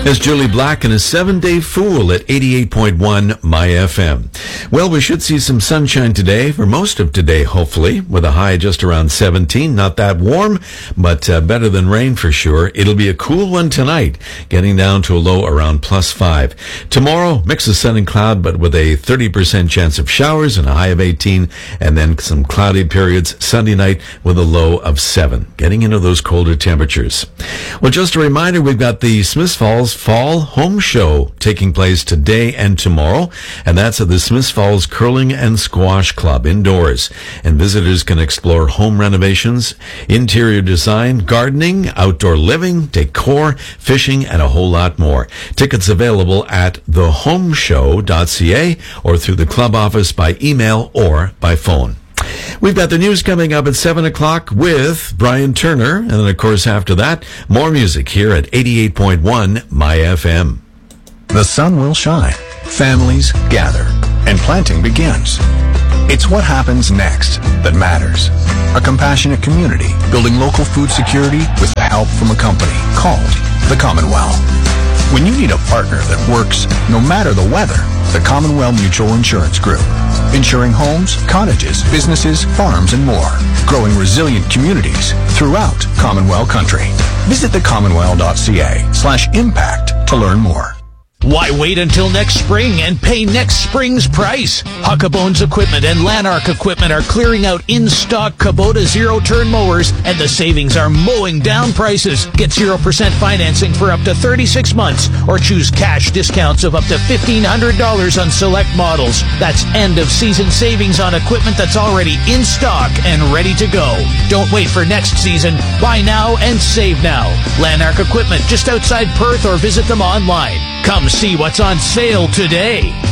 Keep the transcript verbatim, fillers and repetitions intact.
As Julie Black and a seven-day fool at eighty-eight point one My F M. Well, we should see some sunshine today, for most of today, hopefully, with a high just around seventeen. Not that warm, but uh, better than rain for sure. It'll be a cool one tonight, getting down to a low around plus five. Tomorrow, mix of sun and cloud, but with a thirty percent chance of showers and a high of eighteen, and then some cloudy periods Sunday night with a low of seven. Getting into those colder temperatures. Well, just a reminder, we've got the Smiths Falls Fall Home Show taking place today and tomorrow, and that's at the Smiths Falls Curling and Squash Club indoors. And visitors can explore home renovations, interior design, gardening, outdoor living, decor, fishing, and a whole lot more. Tickets available at the home show dot c a or through the club office by email or by phone. We've got the news coming up at seven o'clock with Brian Turner. And then, of course, after that, more music here at eighty-eight point one My F M. The sun will shine, families gather, and planting begins. It's what happens next that matters. A compassionate community building local food security with the help from a company called the Commonwealth. When you need a partner that works no matter the weather, the Commonwealth Mutual Insurance Group. Insuring homes, cottages, businesses, farms, and more. Growing resilient communities throughout Commonwealth country. Visit the commonwealth dot c a slash impact to learn more. Why wait until next spring and pay next spring's price? Huckabones Equipment and Lanark Equipment are clearing out in-stock Kubota zero-turn mowers, and the savings are mowing down prices. Get zero percent financing for up to thirty-six months, or choose cash discounts of up to fifteen hundred dollars on select models. That's end-of-season savings on equipment that's already in stock and ready to go. Don't wait for next season. Buy now and save now. Lanark Equipment, just outside Perth, or visit them online. Come see what's on sale today.